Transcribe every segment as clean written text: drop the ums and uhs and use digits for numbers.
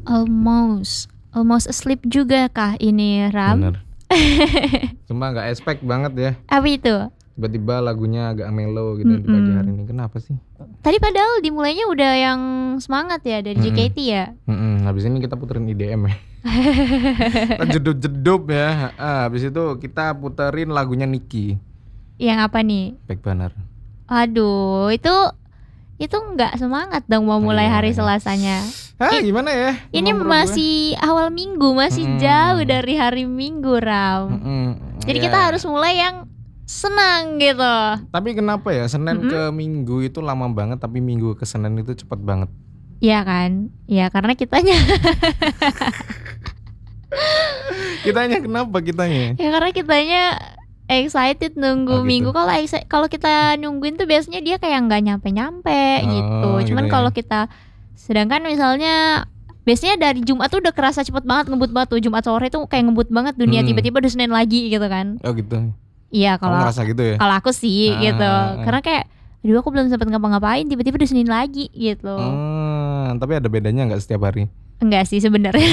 Almost asleep juga kah ini, Ram? Bener. Cuma nggak expect banget ya. Apa itu? Tiba-tiba lagunya agak mellow gitu di pagi hari ini. Kenapa sih? Tadi padahal dimulainya udah yang semangat ya dari JKT ya. Habis ini kita puterin IDM ya. Jedup-jedup ya. Habis itu kita puterin lagunya Niki. Yang apa nih? Back Banner. Aduh, itu nggak semangat dong mau mulai hari Selasanya. Gimana ya? Ini masih awal minggu, masih jauh dari hari Minggu, Ram. Jadi kita harus mulai yang senang gitu. Tapi kenapa ya Senin ke Minggu itu lama banget, tapi Minggu ke Senin itu cepat banget? Iya kan? Ya karena kitanya kenapa kitanya? Ya karena kitanya excited nunggu Minggu. Kalau kita nungguin tuh biasanya dia kayak nggak nyampe gitu. Cuman gitu kalau kita, sedangkan misalnya biasanya dari Jumat tuh udah kerasa cepet banget, ngebut banget tuh. Jumat sore tuh kayak ngebut banget dunia, tiba-tiba udah Senin lagi gitu kan. Oh gitu. Iya, kalau ngerasa gitu ya? Kalau aku sih gitu. Karena kayak aduh aku belum sempat ngapa-ngapain, tiba-tiba udah Senin lagi gitu. Tapi ada bedanya nggak setiap hari? Enggak sih sebenarnya.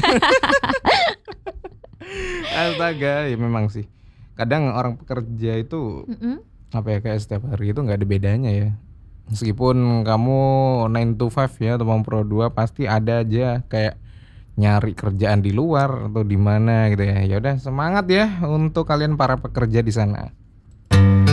Astaga, ya memang sih. Kadang orang pekerja itu apa ya, kayak setiap hari itu nggak ada bedanya ya. Meskipun kamu 9 to 5 ya atau Pro 2, pasti ada aja kayak nyari kerjaan di luar atau di mana gitu ya. Ya udah, semangat ya untuk kalian para pekerja di sana.